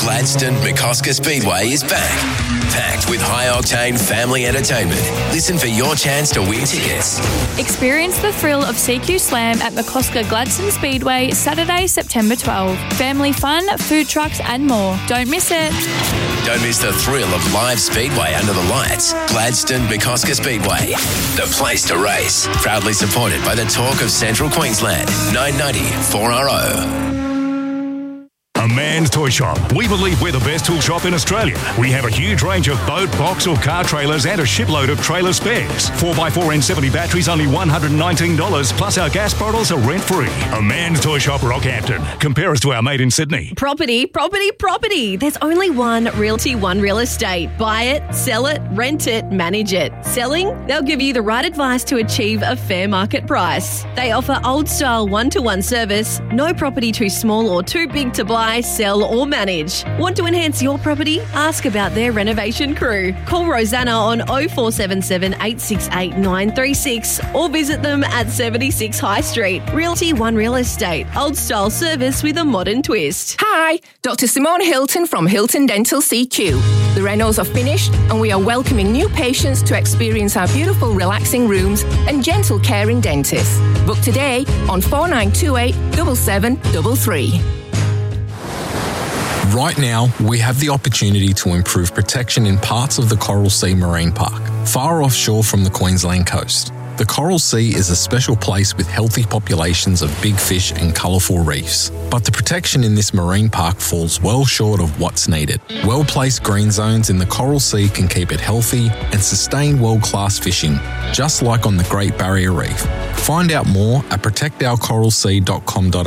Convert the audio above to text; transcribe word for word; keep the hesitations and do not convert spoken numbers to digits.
Gladstone McCosker Speedway is back. Packed with high-octane family entertainment. Listen for your chance to win tickets. Experience the thrill of C Q Slam at McCosker Gladstone Speedway, Saturday, September twelfth. Family fun, food trucks and more. Don't miss it. Don't miss the thrill of live speedway under the lights. Gladstone McCosker Speedway, the place to race. Proudly supported by the Talk of Central Queensland. nine ninety four R O. A Man's Toy Shop. We believe we're the best tool shop in Australia. We have a huge range of boat, box or car trailers and a shipload of trailer spares. four by four N seventy batteries only one hundred nineteen dollars, plus our gas bottles are rent-free. A Man's Toy Shop, Rockhampton. Compare us to our mate in Sydney. Property, property, property. There's only one Realty One Real Estate. Buy it, sell it, rent it, manage it. Selling? They'll give you the right advice to achieve a fair market price. They offer old-style one-to-one service, no property too small or too big to buy, sell or manage. Want to enhance your property? Ask about their renovation crew. Call Rosanna on oh four seven seven, eight six eight, nine three six or visit them at seventy-six High Street. Realty One Real Estate. Old style service with a modern twist. Hi, Doctor Simone Hilton from Hilton Dental C Q. The renos are finished and we are welcoming new patients to experience our beautiful relaxing rooms and gentle caring dentists. Book today on four nine two eight, seven seven three three. Right now, we have the opportunity to improve protection in parts of the Coral Sea Marine Park, far offshore from the Queensland coast. The Coral Sea is a special place with healthy populations of big fish and colourful reefs. But the protection in this marine park falls well short of what's needed. Well-placed green zones in the Coral Sea can keep it healthy and sustain world-class fishing, just like on the Great Barrier Reef. Find out more at protect our coral sea dot com dot